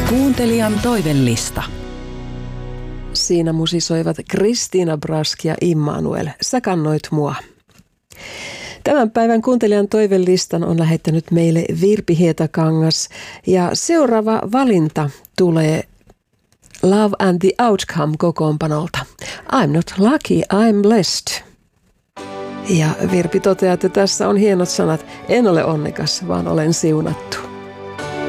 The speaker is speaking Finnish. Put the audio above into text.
Kuuntelijan toivellista. Siinä musisoivat Kristiina Brask ja Immanuel. Sä kannoit mua. Tämän päivän kuuntelijan toivelistan on lähettänyt meille Virpi Hietakangas ja seuraava valinta tulee Love and the Outcome -kokoonpanolta. I'm not lucky, I'm blessed. Ja Virpi toteaa, että tässä on hienot sanat. En ole onnekas, vaan olen siunattu.